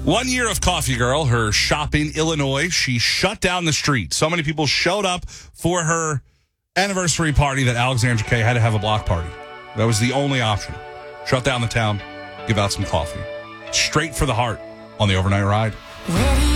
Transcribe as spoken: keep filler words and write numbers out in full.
One year of Coffee Girl, her shop in Illinois, she shut down the street. So many people showed up for her anniversary party that Alexandra Kay had to have a block party. That was the only option. Shut down the town, give out some coffee. Straight for the heart on the overnight ride. Where do